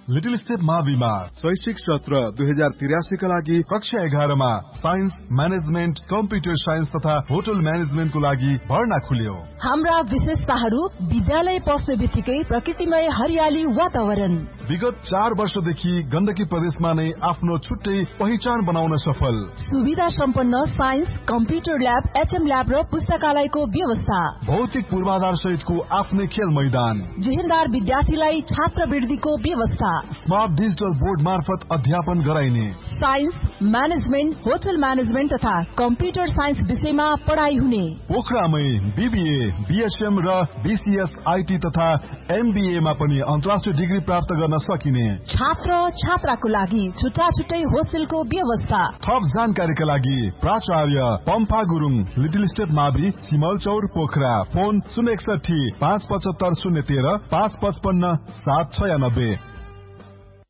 Little step माविमा शैक्षिक सत्र 2083 का लागि कक्षा 11 मा साइन्स, म्यानेजमेन्ट, कम्प्युटर साइन्स तथा होटल म्यानेजमेन्टको लागि भर्ना खुल्यो। हाम्रा विशेषताहरू विद्यालय पस्ने बित्तिकै प्रकृतिमय हरियाली वातावरण। विगत 4 वर्षदेखि गण्डकी प्रदेशमा नै आफ्नो छुट्टै पहिचान बनाउन सफल। सुविधा सम्पन्न science, computer lab, HM lab र पुस्तकालयको व्यवस्था। भौतिक पूर्वाधार सहितको आफ्नै खेल मैदान। जेहेन्दार विद्यार्थीलाई छात्रवृत्तिको व्यवस्था। स्मार्ट डिजिटल बोर्ड मार्फत अध्यापन गराइने। साइन्स, म्यानेजमेन्ट, होटल म्यानेजमेन्ट तथा कम्प्युटर साइन्स विषयमा पढाइ हुने। पोखरामै बीबीए, बीएसएम र बीसीएस आईटी तथा एमबीए मा पनि अन्तर्राष्ट्रिय डिग्री प्राप्त गर्न सकिने। छात्र छात्राको लागि छुट्टा छुट्टै होस्टेलको व्यवस्था। थप जानकारीका लागि प्राचार्य पम्फा गुरुङ, लिटिल स्टेप मावि, सिमलचौर, पोखरा। फोन 061 575 013 555 796।